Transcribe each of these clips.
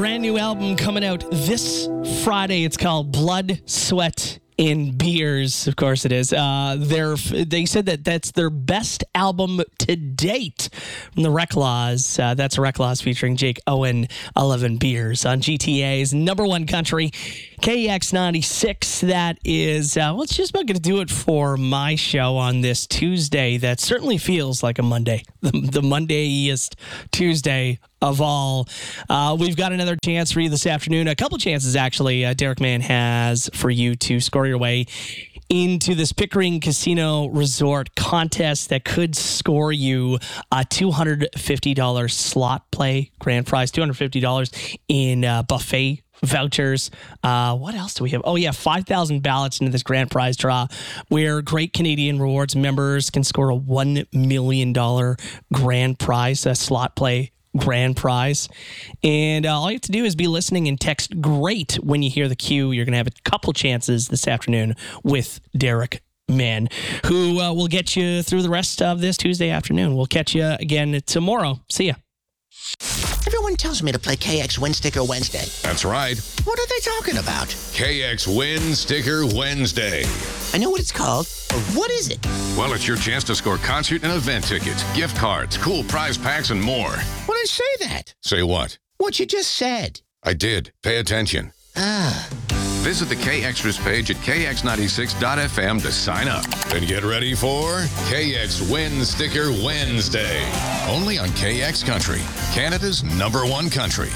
brand new album coming out this Friday. It's called Blood, Sweat, and Beers. Of course it is. They said that that's their best album to date from the Reclaws. That's Reclaws featuring Jake Owen, 11 Beers on GTA's number one country, KX96. That is, it's just about going to do it for my show on this Tuesday. That certainly feels like a Monday, the Monday-iest Tuesday of all. We've got another chance for you this afternoon. A couple chances, actually, Derek Mann has for you to score your way into this Pickering Casino Resort contest that could score you a $250 slot play grand prize, $250 in buffet vouchers. What else do we have? Oh, yeah, 5,000 ballots into this grand prize draw where Great Canadian Rewards members can score a $1 million grand prize, a slot play grand prize. And all you have to do is be listening and text GREAT when you hear the cue. You're going to have a couple chances this afternoon with Derek Mann, who will get you through the rest of this Tuesday afternoon. We'll catch you again tomorrow. See ya. Everyone tells me to play KX Win Sticker Wednesday. That's right. What are they talking about? KX Win Sticker Wednesday. I know what it's called, but what is it? Well, it's your chance to score concert and event tickets, gift cards, cool prize packs, and more. Well, then say that. Say what? What you just said. I did. Pay attention. Visit the KXtras page at kx96.fm to sign up. And get ready for KX Win Sticker Wednesday. Only on KX Country, Canada's number one country.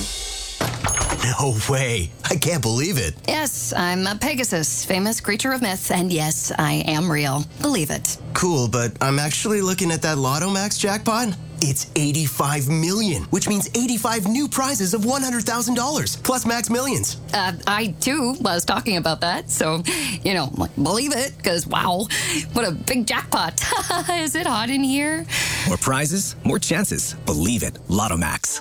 No way. I can't believe it. Yes, I'm a Pegasus, famous creature of myth, and yes, I am real. Believe it. Cool, but I'm actually looking at that Lotto Max jackpot. It's 85 million, which means 85 new prizes of $100,000, plus Max Millions. I, too, was talking about that, so, believe it, because, wow, what a big jackpot. Is it hot in here? More prizes, more chances. Believe it. Lotto Max.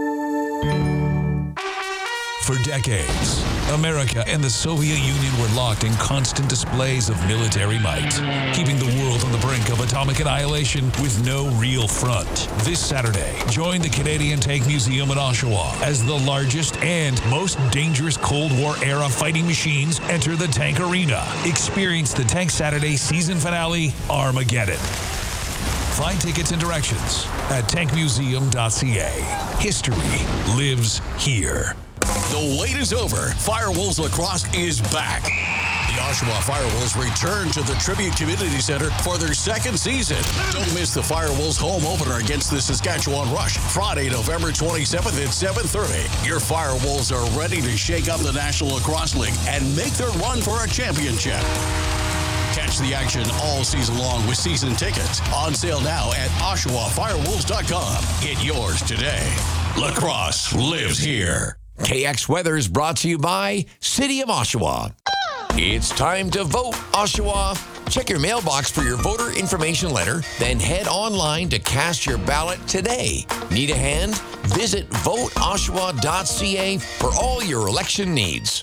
For decades, America and the Soviet Union were locked in constant displays of military might, keeping the world on the brink of atomic annihilation with no real front. This Saturday, join the Canadian Tank Museum in Oshawa as the largest and most dangerous Cold War-era fighting machines enter the tank arena. Experience the Tank Saturday season finale, Armageddon. Find tickets and directions at tankmuseum.ca. History lives here. The wait is over. Firewolves Lacrosse is back. The Oshawa Firewolves return to the Tribute Community Center for their second season. Don't miss the Firewolves home opener against the Saskatchewan Rush, Friday, November 27th at 7:30. Your Firewolves are ready to shake up the National Lacrosse League and make their run for a championship. Catch the action all season long with season tickets. On sale now at OshawaFirewolves.com. Get yours today. Lacrosse lives here. KX Weather is brought to you by City of Oshawa. It's time to vote, Oshawa. Check your mailbox for your voter information letter, then head online to cast your ballot today. Need a hand? Visit voteoshawa.ca for all your election needs.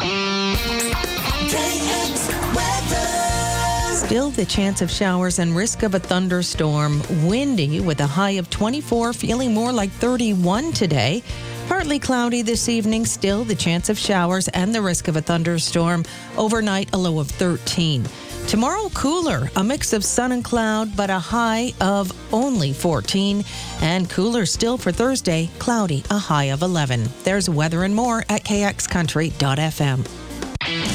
KX Weather. Still the chance of showers and risk of a thunderstorm. Windy with a high of 24, feeling more like 31 today. Partly cloudy this evening, still the chance of showers and the risk of a thunderstorm. Overnight, a low of 13. Tomorrow, cooler, a mix of sun and cloud, but a high of only 14. And cooler still for Thursday, cloudy, a high of 11. There's weather and more at kxcountry.fm.